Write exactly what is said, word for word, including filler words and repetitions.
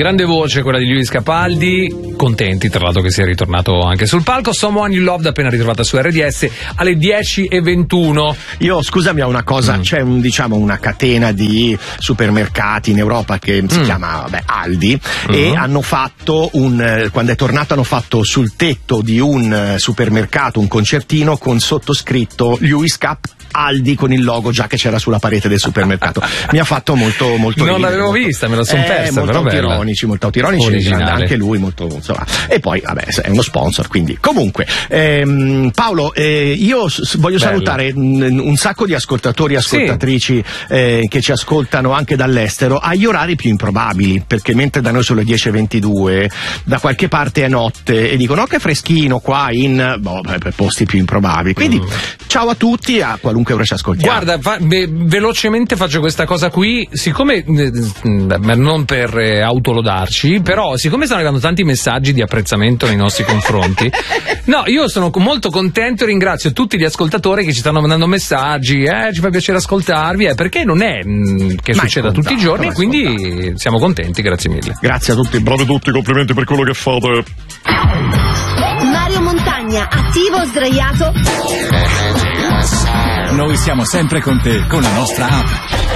grande voce quella di Lewis Capaldi, contenti tra l'altro che sia ritornato anche sul palco. Someone You Loved appena ritrovata su R D S alle dieci e ventuno. Io scusami a una cosa, mm. c'è un, diciamo una catena di supermercati in Europa che si mm. chiama vabbè, Aldi mm. e hanno fatto un, quando è tornato hanno fatto sul tetto di un supermercato un concertino con sottoscritto Lewis Cap Aldi con il logo già che c'era sulla parete del supermercato. Mi ha fatto molto molto non ridere, l'avevo molto, vista, me la son eh, persa, molto però autironici, molto autironici, anche lui molto insomma. E poi vabbè è uno sponsor, quindi comunque ehm, Paolo eh, io s- voglio Bella. salutare un, un sacco di ascoltatori e ascoltatrici sì. eh, che ci ascoltano anche dall'estero agli orari più improbabili, perché mentre da noi sono le dieci e ventidue da qualche parte è notte e dicono oh, che freschino qua in boh, per posti più improbabili, quindi mm. ciao a tutti, a qualunque ora ci ascoltiamo. Guarda, fa, be, velocemente faccio questa cosa qui, siccome eh, non per eh, autolodarci, però siccome stanno arrivando tanti messaggi di apprezzamento nei nostri confronti, no, io sono molto contento e ringrazio tutti gli ascoltatori che ci stanno mandando messaggi, eh, ci fa piacere ascoltarvi, eh, perché non è mh, che mai succeda tutti i giorni, e quindi scontato. Siamo contenti, grazie mille. Grazie a tutti, bravi tutti, complimenti per quello che fate. Mario Montagna, attivo o sdraiato? Noi siamo sempre con te, con la nostra app.